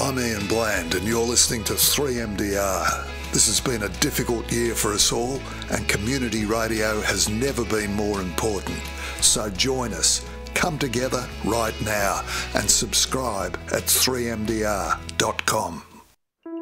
I'm Ian Bland and you're listening to 3MDR. This has been a difficult year for us all and community radio has never been more important. So join us, come together right now and subscribe at 3mdr.com.